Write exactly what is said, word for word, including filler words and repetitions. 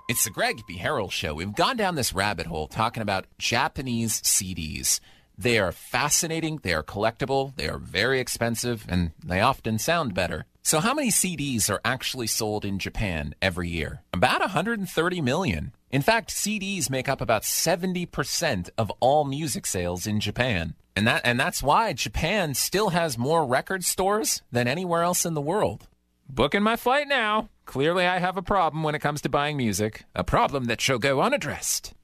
It's the Greg B. Harrell Show. We've gone down this rabbit hole talking about Japanese C Ds. They are fascinating, they are collectible, they are very expensive, and they often sound better. So how many C Ds are actually sold in Japan every year? About one hundred thirty million. In fact, C Ds make up about seventy percent of all music sales in Japan. And that and that's why Japan still has more record stores than anywhere else in the world. Booking my flight now. Clearly I have a problem when it comes to buying music. A problem that shall go unaddressed.